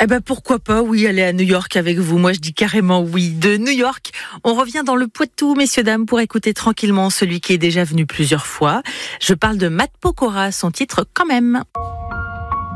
Eh ben pourquoi pas, oui, aller à New York avec vous. Moi, je dis carrément oui. De New York, on revient dans le Poitou, messieurs, dames, pour écouter tranquillement celui qui est déjà venu plusieurs fois. Je parle de Matt Pokora, son titre Quand même.